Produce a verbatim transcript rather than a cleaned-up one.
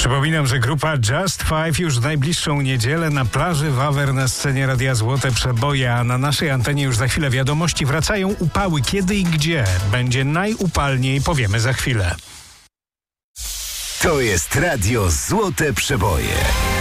Przypominam, że grupa Just Five już w najbliższą niedzielę na plaży Wawer na scenie Radia Złote Przeboje, a na naszej antenie już za chwilę wiadomości. Wracają upały. Kiedy i gdzie będzie najupalniej, powiemy za chwilę. To jest Radio Złote Przeboje.